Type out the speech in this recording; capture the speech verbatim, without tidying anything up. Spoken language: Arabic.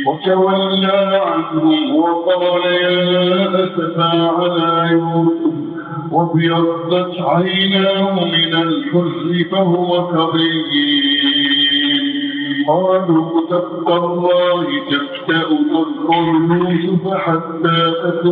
وتولى عنهم وقال يا أسفى على يوسف وابيضت عيناه من الحزن فهو كظيم قالوا تالله تفتأ تذكر يوسف حتى تكون